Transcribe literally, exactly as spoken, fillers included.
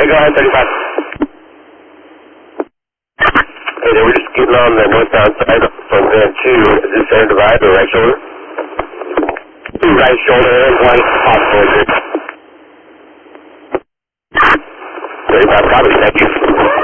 go ahead, thirty-five. Hey, they were just getting on the northbound side from van two. Is this center divide or right shoulder? Two right shoulder and one possible exit. thirty-five, probably, thank you.